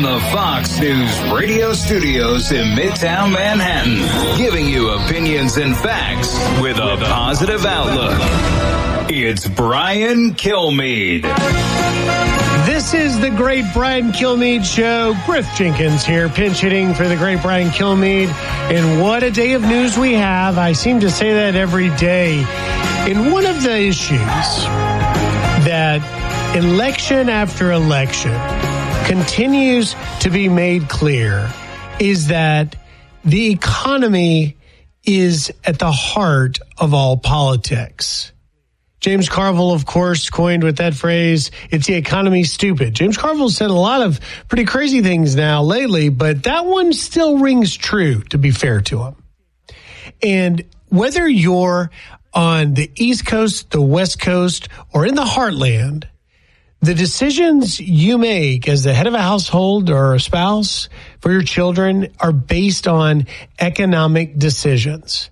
the Fox News radio studios in Midtown Manhattan, giving you opinions and facts with a positive outlook. It's Brian Kilmeade. This is the great Brian Kilmeade Show. Griff Jenkins here, pinch hitting for the great Brian Kilmeade. And what a day of news we have. I seem to say that every day. And one of the issues that election after election continues to be made clear is that the economy is at the heart of all politics. James Carville, of course, coined with that phrase, it's the economy stupid. James Carville said a lot of pretty crazy things now lately, but that one still rings true, to be fair to him. And whether you're on the East Coast, the West Coast, or in the heartland, the decisions you make as the head of a household or a spouse for your children are based on economic decisions.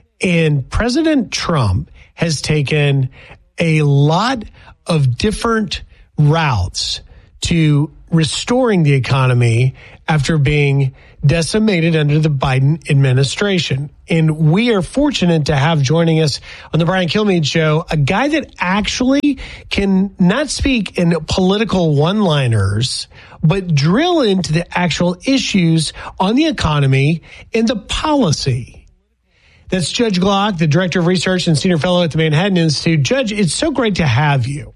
And President Trump has taken a lot of different routes to restoring the economy after being decimated under the Biden administration. And we are fortunate to have joining us on the Brian Kilmeade Show a guy that actually can not speak in political one-liners, but drill into the actual issues on the economy and the policy. That's Judge Glock, the Director of Research and Senior Fellow at the Manhattan Institute. Judge, it's so great to have you.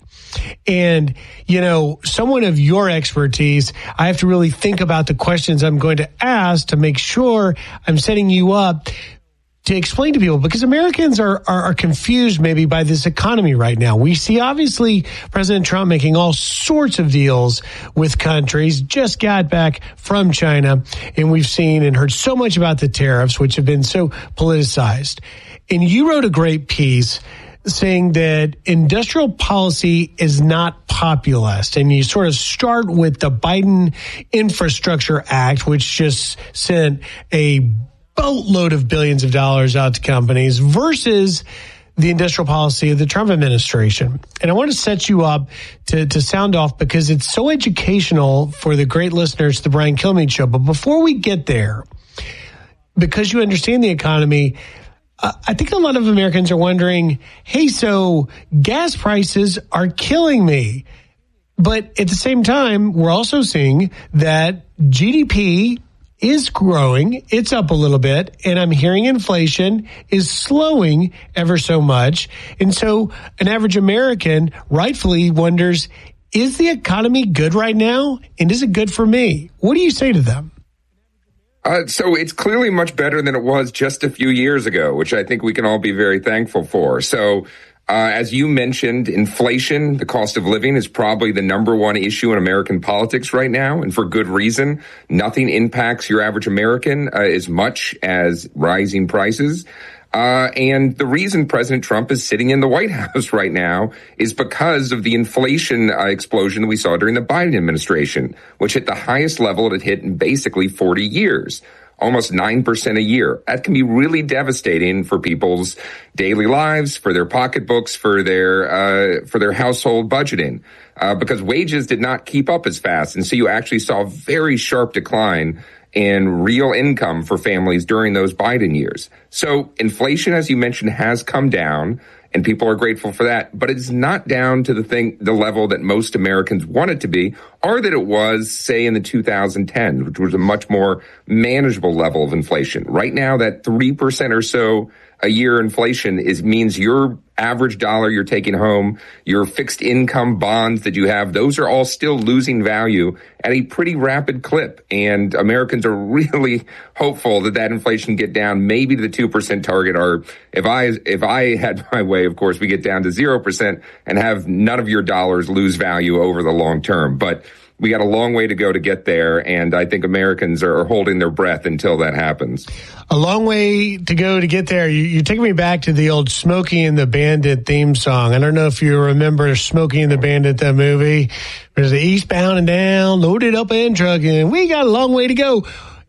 And, you know, someone of your expertise, I have to really think about the questions I'm going to ask to make sure I'm setting you up to explain to people, because Americans are confused maybe by this economy right now. We see, obviously, President Trump making all sorts of deals with countries, just got back from China, and we've seen and heard so much about the tariffs, which have been so politicized. And you wrote a great piece saying that industrial policy is not populist. And you sort of start with the Biden Infrastructure Act, which just sent a boatload of billions of dollars out to companies, versus the industrial policy of the Trump administration. And I want to set you up to sound off because it's so educational for the great listeners to the Brian Kilmeade Show. But before we get there, because you understand the economy, I think a lot of Americans are wondering, hey, so gas prices are killing me. But at the same time, we're also seeing that GDP is growing. It's up a little bit. And I'm hearing inflation is slowing ever so much. And so an average American rightfully wonders, is the economy good right now? And is it good for me? What do you say to them? So it's clearly much better than it was just a few years ago, which I think we can all be very thankful for. So as you mentioned, inflation, the cost of living, is probably the number one issue in American politics right now, and for good reason. Nothing impacts your average American as much as rising prices. And the reason President Trump is sitting in the White House right now is because of the inflation explosion that we saw during the Biden administration, which hit the highest level it had hit in basically 40 years, almost 9% a year. That can be really devastating for people's daily lives, for their pocketbooks, for their household budgeting, because wages did not keep up as fast. And so you actually saw a very sharp decline in real income for families during those Biden years. So inflation, as you mentioned, has come down, and people are grateful for that. But it's not down to the level that most Americans want it to be, or that it was, say, in the 2010s, which was a much more manageable level of inflation. Right now, that 3% or so a year inflation means your average dollar you're taking home, your fixed income bonds that you have, those are all still losing value at a pretty rapid clip. And Americans are really hopeful that inflation get down maybe to the 2% target, or if I had my way, of course, we get down to 0% and have none of your dollars lose value over the long term. But we got a long way to go to get there, and I think Americans are holding their breath until that happens. A long way to go to get there. You're taking me back to the old Smokey and the Bandit theme song. I don't know if you remember Smokey and the Bandit, that movie. There's the eastbound and down, loaded up and trucking. We got a long way to go.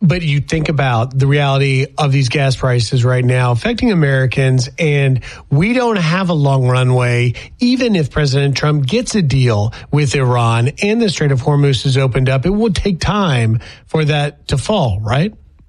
But you think about the reality of these gas prices right now affecting Americans, and we don't have a long runway. Even if President Trump gets a deal with Iran and the Strait of Hormuz is opened up, it will take time for that to fall, right?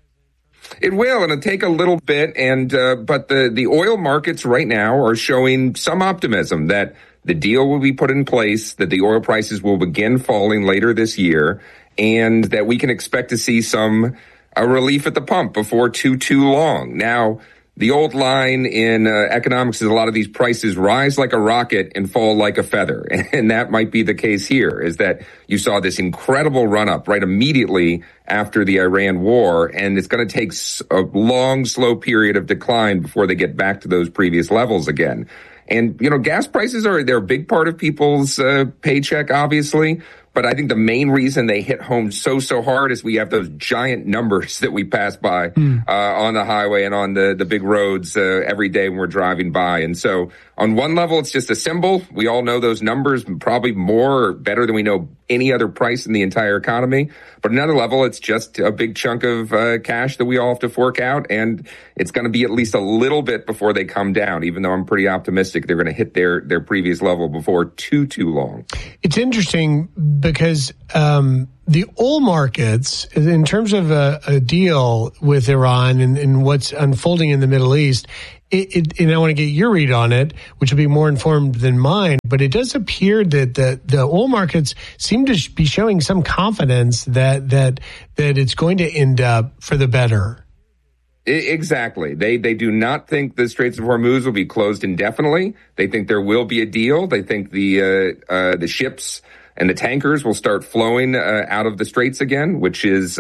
It will, and it'll take a little bit. And but the oil markets right now are showing some optimism that the deal will be put in place, that the oil prices will begin falling later this year, and that we can expect to see some relief at the pump before too long. Now, the old line in economics is a lot of these prices rise like a rocket and fall like a feather. And that might be the case here, is that you saw this incredible run up right immediately after the Iran war. And it's going to take a long, slow period of decline before they get back to those previous levels again. And, you know, gas prices they're a big part of people's paycheck, obviously. But I think the main reason they hit home so hard is we have those giant numbers that we pass by on the highway and on the big roads every day when we're driving by. And so on one level, it's just a symbol. We all know those numbers, probably more or better than we know any other price in the entire economy. But another level, it's just a big chunk of cash that we all have to fork out. And it's going to be at least a little bit before they come down, even though I'm pretty optimistic they're going to hit their previous level before too long. It's interesting because the oil markets, in terms of a deal with Iran and what's unfolding in the Middle East, and I want to get your read on it, which will be more informed than mine, but it does appear that the oil markets seem to be showing some confidence that it's going to end up for the better. Exactly. They do not think the Straits of Hormuz will be closed indefinitely. They think there will be a deal. They think the ships and the tankers will start flowing out of the straits again, which is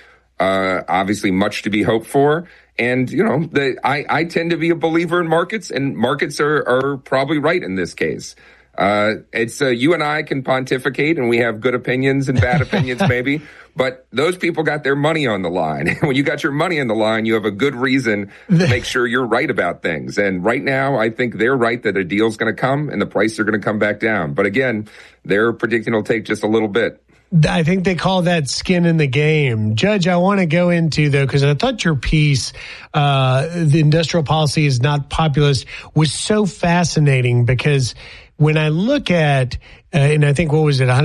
obviously much to be hoped for. And, you know, I tend to be a believer in markets, and markets are probably right in this case. It's you and I can pontificate, and we have good opinions and bad opinions maybe, but those people got their money on the line. When you got your money on the line, you have a good reason to make sure you're right about things. And right now, I think they're right that a deal's going to come and the prices are going to come back down. But again, they're predicting it'll take just a little bit. I think they call that skin in the game. Judge, I want to go into, though, because I thought your piece, the industrial policy is not populist, was so fascinating because when I look at, and I think, what was it,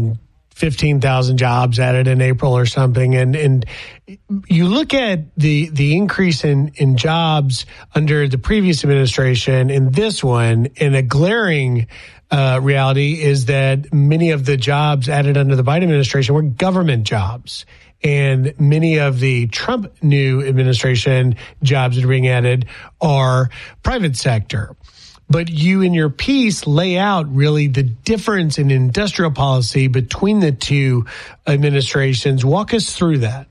115,000 jobs added in April or something, and you look at the increase in jobs under the previous administration and this one, and a glaring reality is that many of the jobs added under the Biden administration were government jobs. And many of the Trump new administration jobs that are being added are private sector. But you in your piece lay out really the difference in industrial policy between the two administrations. Walk us through that.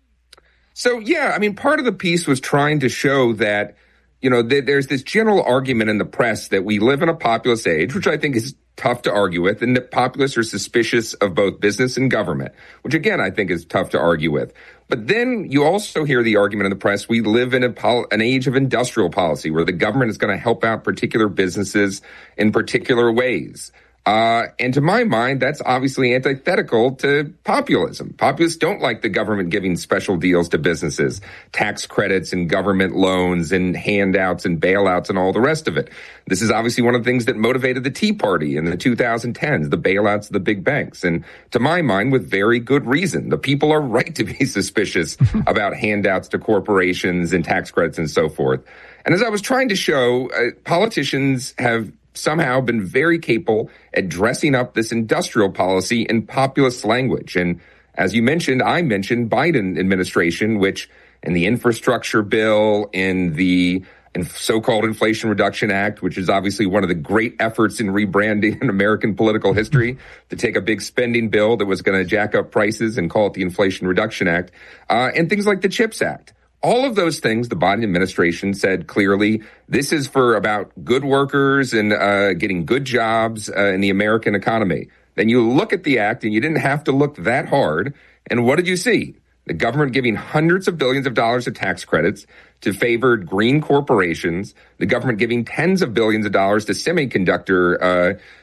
So, yeah, I mean, part of the piece was trying to show that, you know, there's this general argument in the press that we live in a populist age, which I think is tough to argue with, and that populists are suspicious of both business and government, which, again, I think is tough to argue with. But then you also hear the argument in the press, we live in an age of industrial policy where the government is going to help out particular businesses in particular ways. And to my mind, that's obviously antithetical to populism. Populists don't like the government giving special deals to businesses, tax credits and government loans and handouts and bailouts and all the rest of it. This is obviously one of the things that motivated the Tea Party in the 2010s, the bailouts of the big banks. And to my mind, with very good reason. The people are right to be suspicious about handouts to corporations and tax credits and so forth. And as I was trying to show, politicians have somehow been very capable at dressing up this industrial policy in populist language. And as you mentioned, I mentioned Biden administration, which in the infrastructure bill, in the so-called Inflation Reduction Act, which is obviously one of the great efforts in rebranding in American political history, to take a big spending bill that was going to jack up prices and call it the Inflation Reduction Act, and things like the CHIPS Act. All of those things, the Biden administration said clearly, this is for about good workers and getting good jobs in the American economy. Then you look at the act, and you didn't have to look that hard. And what did you see? The government giving hundreds of billions of dollars of tax credits to favored green corporations, the government giving tens of billions of dollars to semiconductor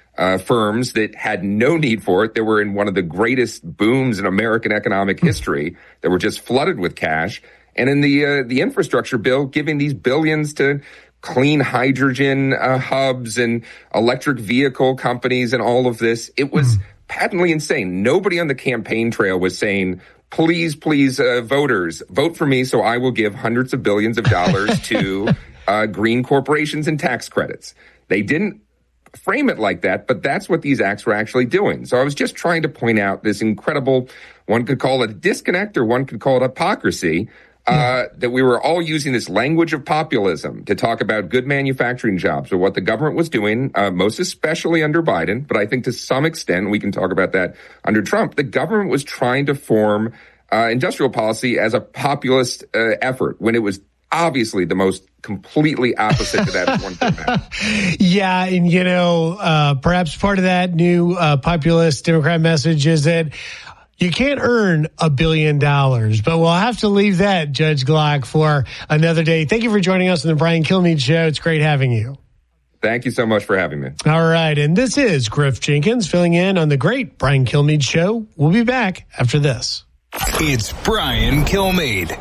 firms that had no need for it. They were in one of the greatest booms in American economic history that were just flooded with cash. And in the infrastructure bill, giving these billions to clean hydrogen hubs and electric vehicle companies and all of this, it was patently insane. Nobody on the campaign trail was saying, please, voters, vote for me so I will give hundreds of billions of dollars to green corporations and tax credits. They didn't frame it like that, but that's what these acts were actually doing. So I was just trying to point out this incredible, one could call it a disconnect or one could call it hypocrisy, that we were all using this language of populism to talk about good manufacturing jobs or what the government was doing, most especially under Biden. But I think to some extent, we can talk about that under Trump. The government was trying to form industrial policy as a populist effort when it was obviously the most completely opposite to that one thing. Yeah, and perhaps part of that new populist Democrat message is that you can't earn $1 billion, but we'll have to leave that, Judge Glock, for another day. Thank you for joining us on the Brian Kilmeade Show. It's great having you. Thank you so much for having me. All right, and this is Griff Jenkins filling in on the great Brian Kilmeade Show. We'll be back after this. It's Brian Kilmeade.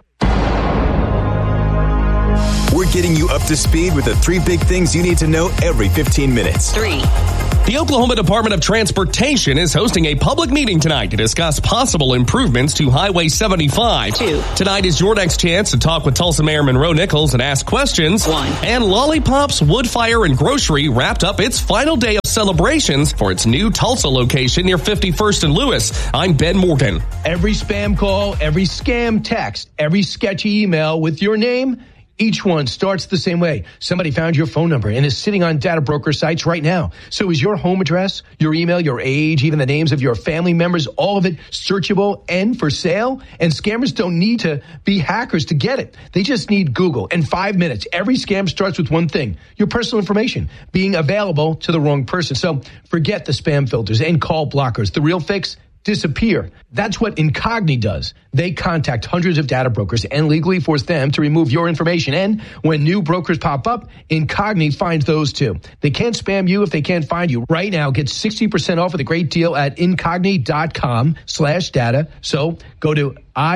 We're getting you up to speed with the 3 big things you need to know every 15 minutes. 3. The Oklahoma Department of Transportation is hosting a public meeting tonight to discuss possible improvements to Highway 75. 2. Tonight is your next chance to talk with Tulsa Mayor Monroe Nichols and ask questions. 1. And Lollipops Wood Fire and Grocery wrapped up its final day of celebrations for its new Tulsa location near 51st and Lewis. I'm Ben Morgan. Every spam call, every scam text, every sketchy email with your name, each one starts the same way. Somebody found your phone number and is sitting on data broker sites right now. So is your home address, your email, your age, even the names of your family members, all of it searchable and for sale? And scammers don't need to be hackers to get it. They just need Google. In 5 minutes, every scam starts with one thing: your personal information being available to the wrong person. So forget the spam filters and call blockers. The real fix: disappear. That's what Incogni does. They contact hundreds of data brokers and legally force them to remove your information. And when new brokers pop up, Incogni finds those too. They can't spam you if they can't find you. Right now, get 60% off with a great deal at incogni.com/data. So go to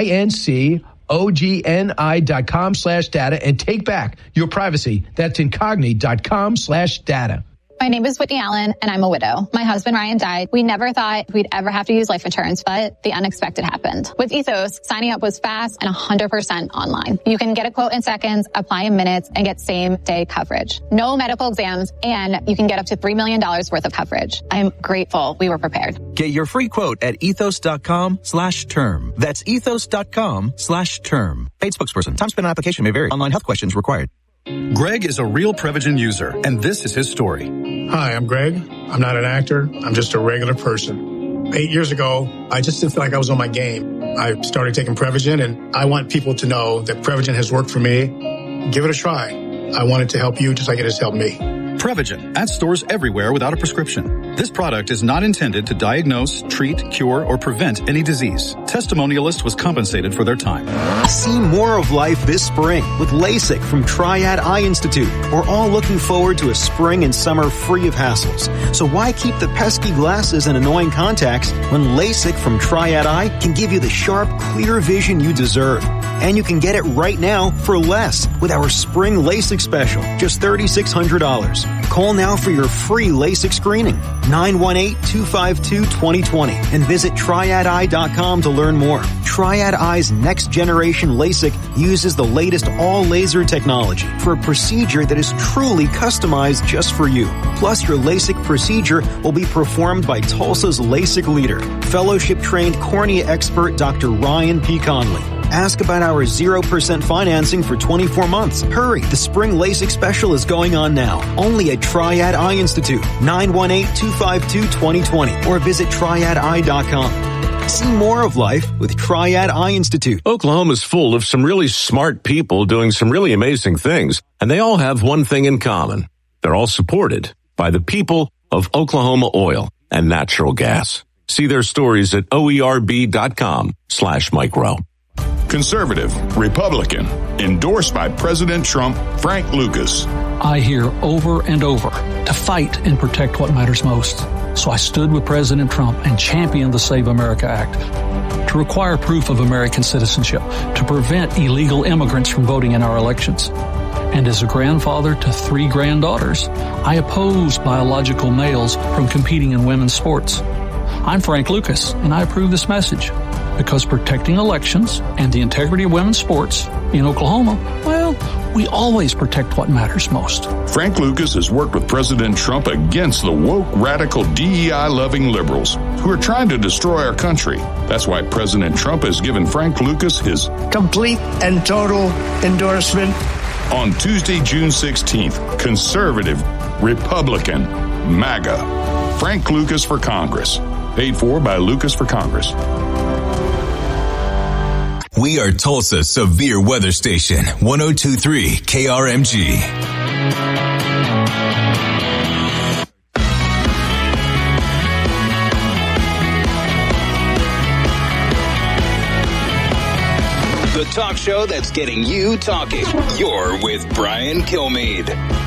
INCOGNI.com/data and take back your privacy. That's incogni.com/data. My name is Whitney Allen, and I'm a widow. My husband, Ryan, died. We never thought we'd ever have to use life insurance, but the unexpected happened. With Ethos, signing up was fast and 100% online. You can get a quote in seconds, apply in minutes, and get same-day coverage. No medical exams, and you can get up to $3 million worth of coverage. I'm grateful we were prepared. Get your free quote at ethos.com/term. That's ethos.com/term. Paid spokesperson. Time spent on application may vary. Online health questions required. Greg is a real Prevagen user, and this is his story. Hi, I'm Greg. I'm not an actor. I'm just a regular person. 8 years ago, I just didn't feel like I was on my game. I started taking Prevagen, and I want people to know that Prevagen has worked for me. Give it a try. I want it to help you just like it has helped me. Prevagen, at stores everywhere without a prescription. This product is not intended to diagnose, treat, cure, or prevent any disease. Testimonialist was compensated for their time. See more of life this spring with LASIK from Triad Eye Institute. We're all looking forward to a spring and summer free of hassles. So why keep the pesky glasses and annoying contacts when LASIK from Triad Eye can give you the sharp, clear vision you deserve? And you can get it right now for less with our spring LASIK special, just $3,600. Call now for your free LASIK screening, 918-252-2020, and visit triadeye.com to learn more. Triad Eye's next generation LASIK uses the latest all-laser technology for a procedure that is truly customized just for you. Plus, your LASIK procedure will be performed by Tulsa's LASIK leader, fellowship-trained cornea expert Dr. Ryan P. Conley. Ask about our 0% financing for 24 months. Hurry, the spring LASIK special is going on now. Only at Triad Eye Institute, 918-252-2020, or visit triadeye.com. See more of life with Triad Eye Institute. Oklahoma's full of some really smart people doing some really amazing things, and they all have one thing in common. They're all supported by the people of Oklahoma Oil and Natural Gas. See their stories at oerb.com/micro. Conservative, Republican, endorsed by President Trump, Frank Lucas. I hear over and over to fight and protect what matters most. So I stood with President Trump and championed the Save America Act to require proof of American citizenship, to prevent illegal immigrants from voting in our elections. And as a grandfather to 3 granddaughters, I oppose biological males from competing in women's sports. I'm Frank Lucas, and I approve this message because protecting elections and the integrity of women's sports in Oklahoma, well, we always protect what matters most. Frank Lucas has worked with President Trump against the woke, radical, DEI-loving liberals who are trying to destroy our country. That's why President Trump has given Frank Lucas his complete and total endorsement. On Tuesday, June 16th, conservative, Republican, MAGA, Frank Lucas for Congress. Paid for by Lucas for Congress. We are Tulsa's severe weather station, 102.3 KRMG. The talk show that's getting you talking. You're with Brian Kilmeade.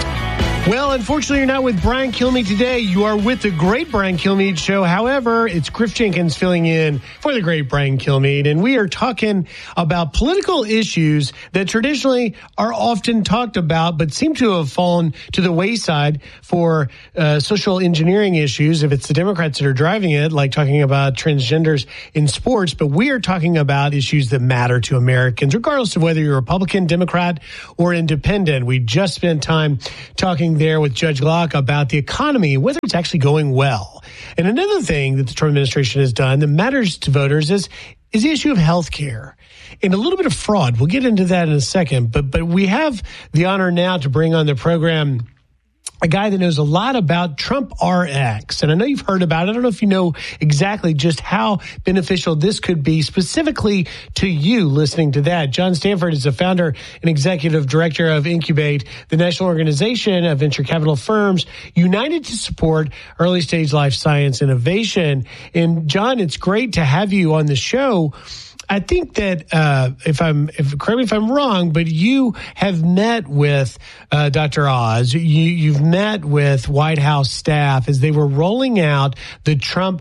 Well, unfortunately, you're not with Brian Kilmeade today. You are with the great Brian Kilmeade show. However, it's Griff Jenkins filling in for the great Brian Kilmeade. And we are talking about political issues that traditionally are often talked about, but seem to have fallen to the wayside for social engineering issues. If it's the Democrats that are driving it, like talking about transgenders in sports, but we are talking about issues that matter to Americans, regardless of whether you're Republican, Democrat, or independent. We just spent time talking there with Judge Locke about the economy, whether it's actually going well. And another thing that the Trump administration has done that matters to voters is the issue of health care and a little bit of fraud. We'll get into that in a second, but we have the honor now to bring on the program a guy that knows a lot about Trump RX. And I know you've heard about it. I don't know if you know exactly just how beneficial this could be specifically to you listening to that. John Stanford is the founder and executive director of Incubate, the national organization of venture capital firms united to support early stage life science innovation. And John, it's great to have you on the show. I think that correct me if I'm wrong, but you have met with Dr. Oz. You've met with White House staff as they were rolling out the Trump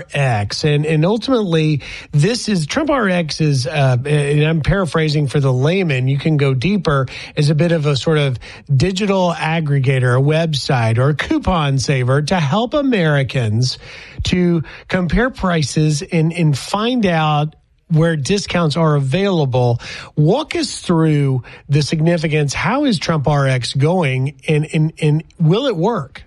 RX, and ultimately this is Trump RX is, and I'm paraphrasing for the layman. You can go deeper as a bit of a sort of digital aggregator, a website, or a coupon saver to help Americans to compare prices and find out where discounts are available. Walk us through the significance. How is Trump RX going, and will it work?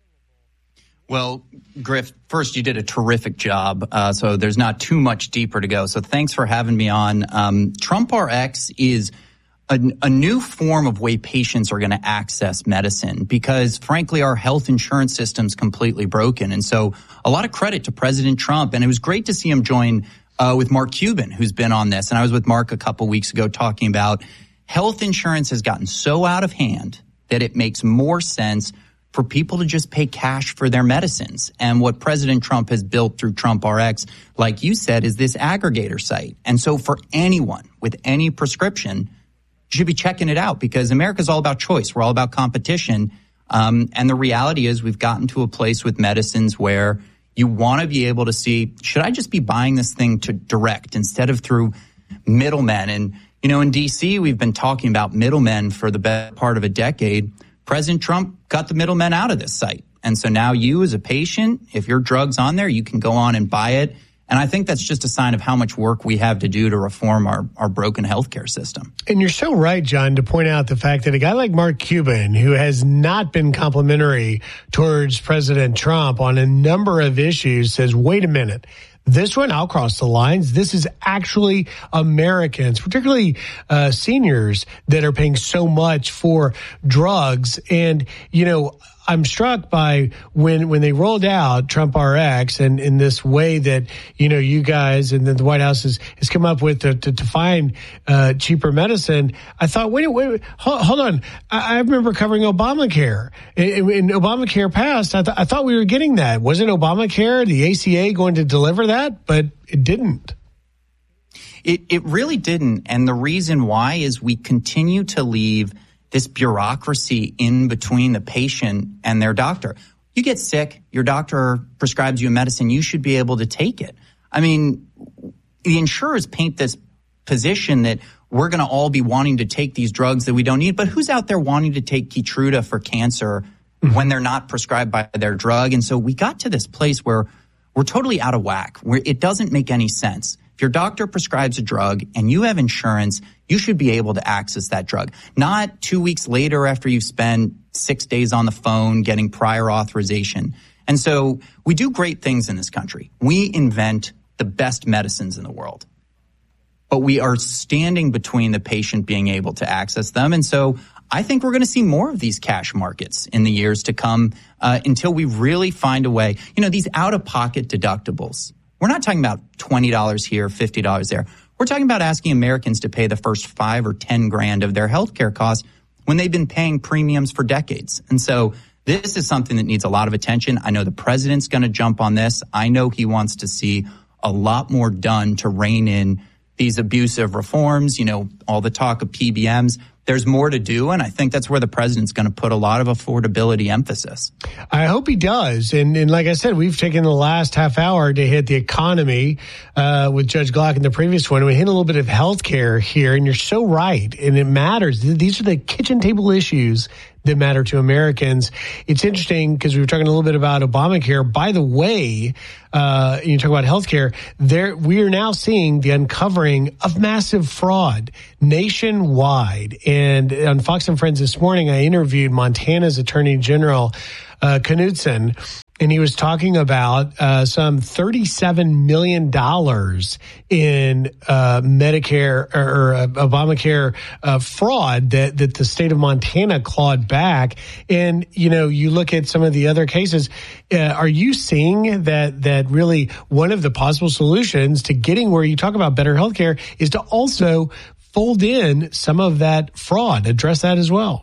Well, Griff, first, you did a terrific job, so there's not too much deeper to go. So thanks for having me on. Trump RX is a new form of way patients are going to access medicine because, frankly, our health insurance system's completely broken. And so a lot of credit to President Trump, and it was great to see him join with Mark Cuban, who's been on this. And I was with Mark a couple weeks ago talking about health insurance has gotten so out of hand that it makes more sense for people to just pay cash for their medicines. And what President Trump has built through Trump RX, like you said, is this aggregator site. And so for anyone with any prescription, you should be checking it out because America's all about choice. We're all about competition. And the reality is we've gotten to a place with medicines where you want to be able to see, should I just be buying this thing to direct instead of through middlemen? And, you know, in D.C., we've been talking about middlemen for the better part of a decade. President Trump got the middlemen out of this site. And so now you as a patient, if your drug's on there, you can go on and buy it. And I think that's just a sign of how much work we have to do to reform our broken healthcare system. And you're so right, John, to point out the fact that a guy like Mark Cuban, who has not been complimentary towards President Trump on a number of issues, says, wait a minute. This one, I'll cross the lines. This is actually Americans, particularly seniors, that are paying so much for drugs. And, you know, I'm struck by when they rolled out Trump RX and in this way that, you know, you guys and then the White House has come up with to find cheaper medicine. I thought, wait, hold on. I remember covering Obamacare. When Obamacare passed, I thought we were getting that. Wasn't Obamacare, the ACA, going to deliver that? But it didn't. It really didn't. And the reason why is we continue to leave this bureaucracy in between the patient and their doctor. You get sick, your doctor prescribes you a medicine, you should be able to take it. I mean, the insurers paint this position that we're going to all be wanting to take these drugs that we don't need. But who's out there wanting to take Keytruda for cancer when they're not prescribed by their drug? And so we got to this place where we're totally out of whack, where it doesn't make any sense. If your doctor prescribes a drug and you have insurance, you should be able to access that drug. Not 2 weeks later after you've spent 6 days on the phone getting prior authorization. And so we do great things in this country. We invent the best medicines in the world. But we are standing between the patient being able to access them. And so I think we're going to see more of these cash markets in the years to come until we really find a way. You know, these out-of-pocket deductibles. We're not talking about $20 here, $50 there. We're talking about asking Americans to pay the first $5 or $10,000 of their healthcare costs when they've been paying premiums for decades. And so this is something that needs a lot of attention. I know the president's going to jump on this. I know he wants to see a lot more done to rein in these abusive reforms, you know, all the talk of PBMs. There's more to do, and I think that's where the president's going to put a lot of affordability emphasis. I hope he does. And like I said, we've taken the last half hour to hit the economy with Judge Glock in the previous one. We hit a little bit of healthcare here, and you're so right, and it matters. These are the kitchen table issues that matter to Americans. It's interesting because we were talking a little bit about Obamacare. By the way, you talk about healthcare. We are now seeing the uncovering of massive fraud nationwide. And on Fox and Friends this morning, I interviewed Montana's Attorney General Knudsen, and he was talking about some $37 million in Medicare or Obamacare fraud that the state of Montana clawed back. And, you know, you look at some of the other cases. Are you seeing that really one of the possible solutions to getting where you talk about better healthcare is to also fold in some of that fraud, address that as well?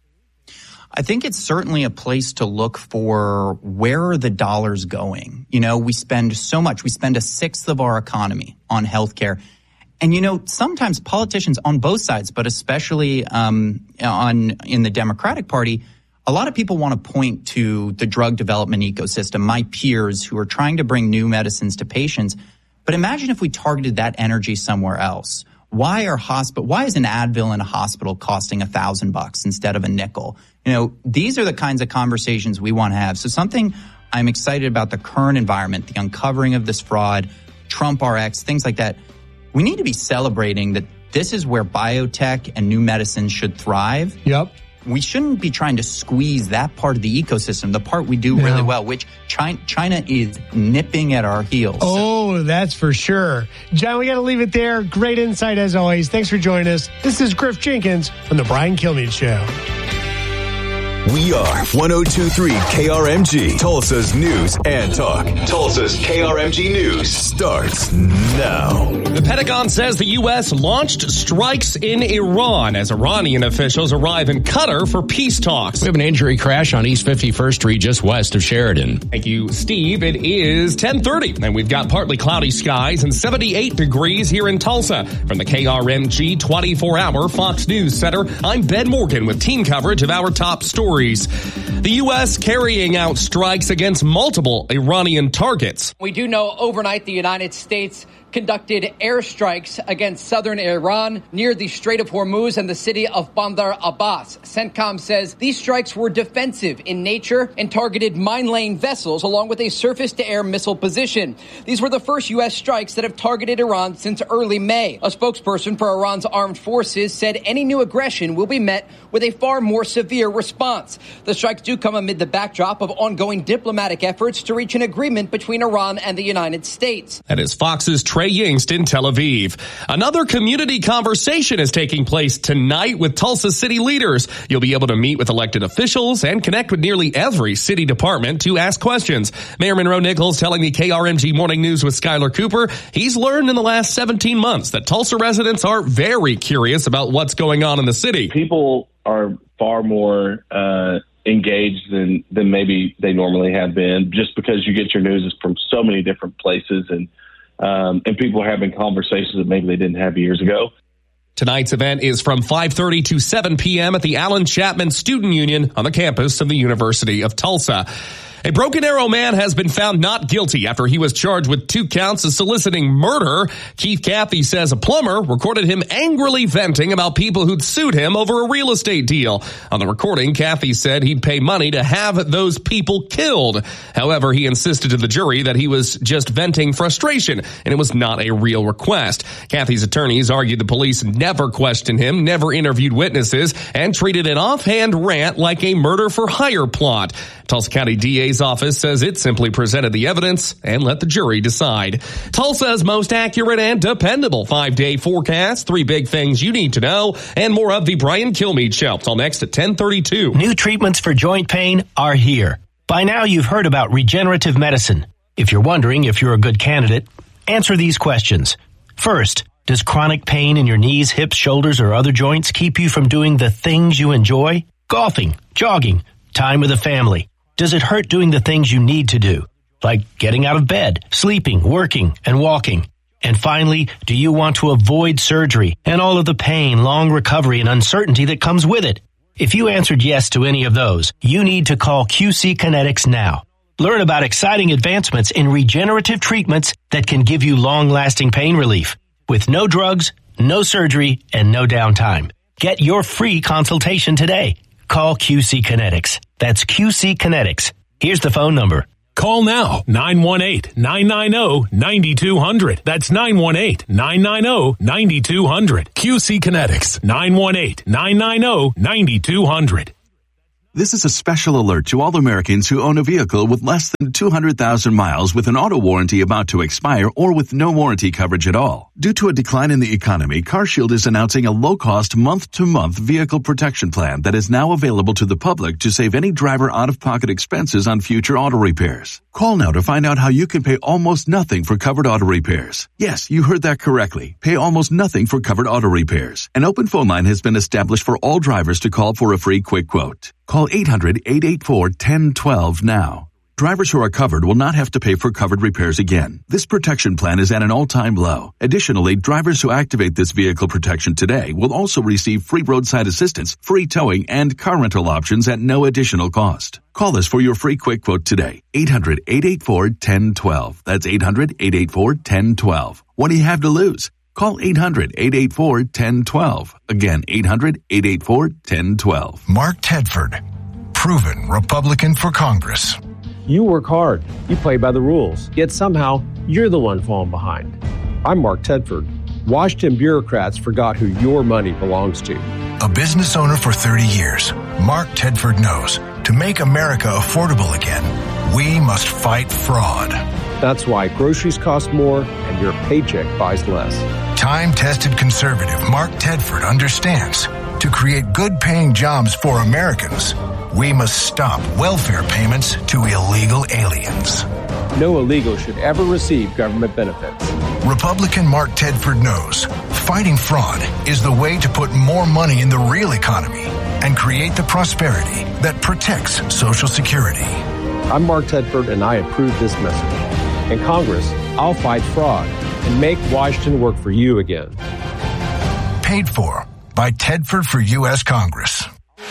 I think it's certainly a place to look for where are the dollars going. You know, we spend so much. We spend a sixth of our economy on healthcare. And, you know, sometimes politicians on both sides, but especially in the Democratic Party, a lot of people want to point to the drug development ecosystem, my peers who are trying to bring new medicines to patients. But imagine if we targeted that energy somewhere else. Why is an Advil in a hospital costing $1,000 instead of a nickel? You know, these are the kinds of conversations we want to have. So something I'm excited about the current environment, the uncovering of this fraud, Trump RX, things like that. We need to be celebrating that this is where biotech and new medicines should thrive. Yep. We shouldn't be trying to squeeze that part of the ecosystem, the part we do really well, which China is nipping at our heels. Oh, that's for sure. John, we got to leave it there. Great insight as always. Thanks for joining us. This is Griff Jenkins on The Brian Kilmeade Show. We are 102.3 KRMG, Tulsa's news and talk. Tulsa's KRMG News starts now. The Pentagon says the U.S. launched strikes in Iran as Iranian officials arrive in Qatar for peace talks. We have an injury crash on East 51st Street just west of Sheridan. Thank you, Steve. It is 10:30, and we've got partly cloudy skies and 78 degrees here in Tulsa. From the KRMG 24-hour Fox News Center, I'm Ben Morgan with team coverage of our top stories. The U.S. carrying out strikes against multiple Iranian targets. We do know overnight the United States conducted airstrikes against southern Iran near the Strait of Hormuz and the city of Bandar Abbas. CENTCOM says these strikes were defensive in nature and targeted mine-laying vessels along with a surface-to-air missile position. These were the first U.S. strikes that have targeted Iran since early May. A spokesperson for Iran's armed forces said any new aggression will be met with a far more severe response. The strikes do come amid the backdrop of ongoing diplomatic efforts to reach an agreement between Iran and the United States. That is Fox's Trey Yingst in Tel Aviv. Another community conversation is taking place tonight with Tulsa city leaders. You'll be able to meet with elected officials and connect with nearly every city department to ask questions. Mayor Monroe Nichols telling the KRMG Morning News with Skylar Cooper he's learned in the last 17 months that Tulsa residents are very curious about what's going on in the city. People are far more engaged than maybe they normally have been, just because you get your news from so many different places, and people are having conversations that maybe they didn't have years ago. Tonight's event is from 5:30 to 7 p.m. at the Alan Chapman Student Union on the campus of the University of Tulsa. A Broken Arrow man has been found not guilty after he was charged with 2 counts of soliciting murder. Keith Cathy says a plumber recorded him angrily venting about people who'd sued him over a real estate deal. On the recording, Cathy said he'd pay money to have those people killed. However, he insisted to the jury that he was just venting frustration and it was not a real request. Cathy's attorneys argued the police never questioned him, never interviewed witnesses, and treated an offhand rant like a murder-for-hire plot. Tulsa County DA's office says it simply presented the evidence and let the jury decide. Tulsa's most accurate and dependable 5-day forecast, 3 big things you need to know, and more of the Brian Kilmeade Show. Till next at 10:32. New treatments for joint pain are here. By now you've heard about regenerative medicine. If you're wondering if you're a good candidate, answer these questions. First, does chronic pain in your knees, hips, shoulders, or other joints keep you from doing the things you enjoy? Golfing, jogging, time with the family. Does it hurt doing the things you need to do, like getting out of bed, sleeping, working, and walking? And finally, do you want to avoid surgery and all of the pain, long recovery, and uncertainty that comes with it? If you answered yes to any of those, you need to call QC Kinetics now. Learn about exciting advancements in regenerative treatments that can give you long-lasting pain relief with no drugs, no surgery, and no downtime. Get your free consultation today. Call QC Kinetics. That's QC Kinetics. Here's the phone number. Call now, 918-990-9200. That's 918-990-9200. QC Kinetics, 918-990-9200. This is a special alert to all Americans who own a vehicle with less than 200,000 miles with an auto warranty about to expire or with no warranty coverage at all. Due to a decline in the economy, CarShield is announcing a low-cost month-to-month vehicle protection plan that is now available to the public to save any driver out-of-pocket expenses on future auto repairs. Call now to find out how you can pay almost nothing for covered auto repairs. Yes, you heard that correctly. Pay almost nothing for covered auto repairs. An open phone line has been established for all drivers to call for a free quick quote. Call 800-884-1012 now. Drivers who are covered will not have to pay for covered repairs again. This protection plan is at an all-time low. Additionally, drivers who activate this vehicle protection today will also receive free roadside assistance, free towing, and car rental options at no additional cost. Call us for your free quick quote today. 800-884-1012. That's 800-884-1012. What do you have to lose? Call 800-884-1012. Again, 800-884-1012. Mark Tedford, proven Republican for Congress. You work hard, you play by the rules, yet somehow you're the one falling behind. I'm Mark Tedford. Washington bureaucrats forgot who your money belongs to. A business owner for 30 years, Mark Tedford knows to make America affordable again, we must fight fraud. That's why groceries cost more and your paycheck buys less. Time-tested conservative Mark Tedford understands to create good-paying jobs for Americans, we must stop welfare payments to illegal aliens. No illegal should ever receive government benefits. Republican Mark Tedford knows fighting fraud is the way to put more money in the real economy and create the prosperity that protects Social Security. I'm Mark Tedford, and I approve this message. In Congress, I'll fight fraud and make Washington work for you again. Paid for by Tedford for U.S. Congress.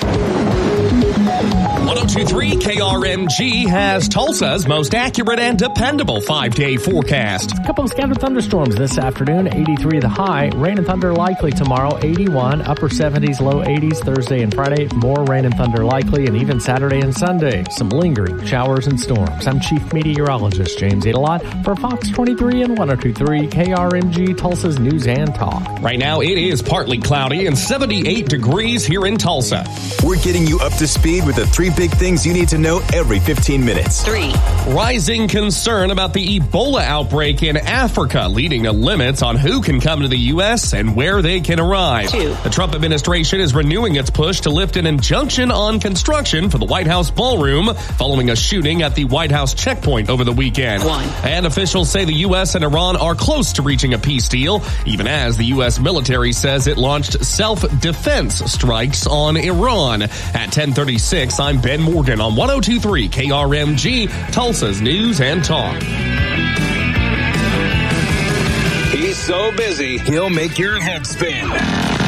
1023 KRMG has Tulsa's most accurate and dependable 5-day forecast. A couple of scattered thunderstorms this afternoon, 83 the high. Rain and thunder likely tomorrow, 81. Upper 70s, low 80s Thursday and Friday. More rain and thunder likely, and even Saturday and Sunday. Some lingering showers and storms. I'm Chief Meteorologist James Adelot for Fox 23 and 1023 KRMG, Tulsa's News and Talk. Right now, it is partly cloudy and 78 degrees here in Tulsa. We're getting you up to speed with the 3 big things you need to know every 15 minutes. 3. Rising concern about the Ebola outbreak in Africa, leading to limits on who can come to the U.S. and where they can arrive. 2. The Trump administration is renewing its push to lift an injunction on construction for the White House ballroom following a shooting at the White House checkpoint over the weekend. 1. And officials say the U.S. and Iran are close to reaching a peace deal, even as the U.S. military says it launched self-defense strikes on Iran. At 10:36, I'm Ben Morgan on 1023 KRMG, Tulsa's News and Talk. He's so busy, he'll make your head spin.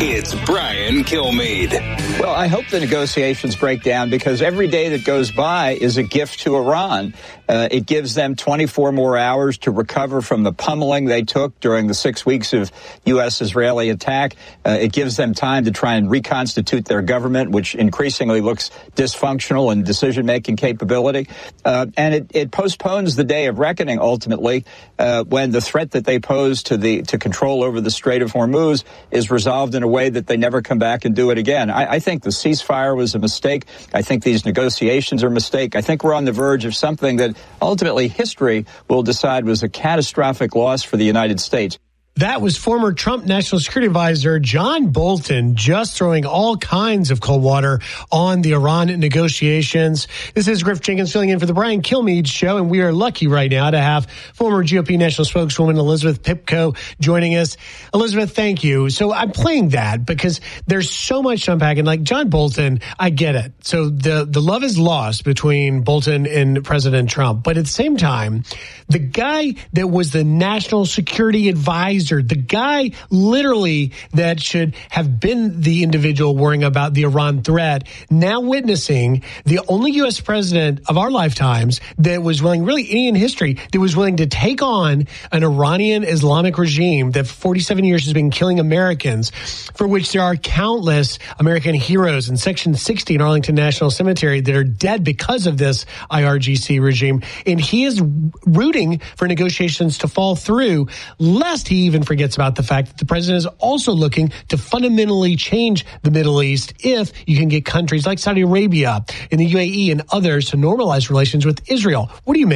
It's Brian Kilmeade. Well, I hope the negotiations break down because every day that goes by is a gift to Iran. It gives them 24 more hours to recover from the pummeling they took during the 6 weeks of U.S.-Israeli attack. It gives them time to try and reconstitute their government, which increasingly looks dysfunctional in decision-making capability. And it postpones the day of reckoning, ultimately, when the threat that they pose to control over the Strait of Hormuz is resolved in a way that they never come back and do it again. I think the ceasefire was a mistake. I think these negotiations are a mistake. I think we're on the verge of something that ultimately history will decide was a catastrophic loss for the United States. That was former Trump National Security Advisor John Bolton just throwing all kinds of cold water on the Iran negotiations. This is Griff Jenkins filling in for the Brian Kilmeade Show, and we are lucky right now to have former GOP National Spokeswoman Elizabeth Pipko joining us. Elizabeth, thank you. So I'm playing that because there's so much to unpack. And like John Bolton, I get it. So the love is lost between Bolton and President Trump. But at the same time, the guy that was the National Security Advisor, the guy literally that should have been the individual worrying about the Iran threat, now witnessing the only U.S. president of our lifetimes that was willing, really any in history, that was willing to take on an Iranian Islamic regime that for 47 years has been killing Americans, for which there are countless American heroes in Section 60 in Arlington National Cemetery that are dead because of this IRGC regime. And he is rooting for negotiations to fall through, lest he even forgets about the fact that the president is also looking to fundamentally change the Middle East if you can get countries like Saudi Arabia and the UAE and others to normalize relations with Israel. What do you make?